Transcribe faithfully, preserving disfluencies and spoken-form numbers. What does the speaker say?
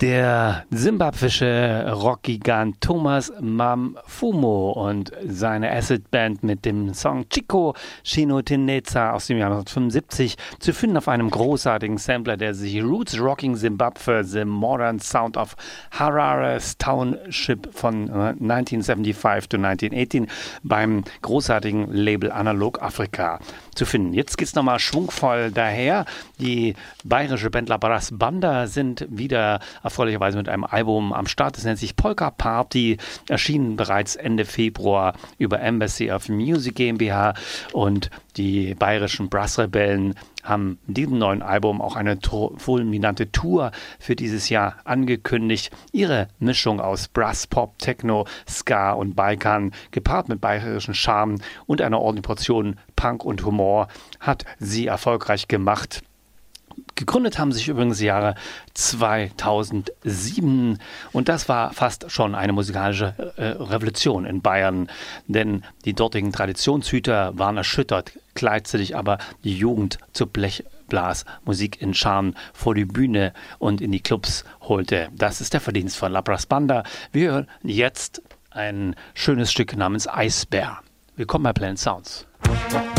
Der simbabwische Rockgigant Thomas Mamfumo und seine Acid-Band mit dem Song Chico Chino Tineza aus dem Jahr neunzehnhundertfünfundsiebzig zu finden auf einem großartigen Sampler, der sich Roots Rocking Zimbabwe, The Modern Sound of Harare's Township von neunzehnhundertfünfundsiebzig to neunzehnhundertachtzehn beim großartigen Label Analog Afrika zu finden. Jetzt geht's nochmal schwungvoll daher. Die bayerische Band La Brass Banda sind wieder erfreulicherweise mit einem Album am Start. Das nennt sich Polka Party, erschienen bereits Ende Februar über Embassy of Music GmbH, und die bayerischen Brass-Rebellen haben mit diesem neuen Album auch eine to- fulminante Tour für dieses Jahr angekündigt. Ihre Mischung aus Brass, Pop, Techno, Ska und Balkan, gepaart mit bayerischen Charme und einer ordentlichen Portion Punk und Humor, hat sie erfolgreich gemacht. Gegründet haben sich übrigens Jahre zweitausendsieben, und das war fast schon eine musikalische äh, Revolution in Bayern, denn die dortigen Traditionshüter waren erschüttert, gleichzeitig aber die Jugend zur Blechblasmusik in Charme vor die Bühne und in die Clubs holte. Das ist der Verdienst von La Brass Banda. Wir hören jetzt ein schönes Stück namens Eisbär. Willkommen bei Planet Sounds.